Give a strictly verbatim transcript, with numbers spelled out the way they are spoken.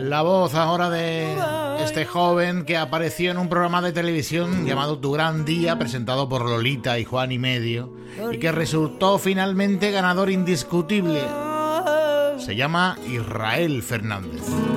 La voz ahora de este joven que apareció en un programa de televisión llamado Tu Gran Día, presentado por Lolita y Juan y Medio, y que resultó finalmente ganador indiscutible. Se llama Israel Fernández.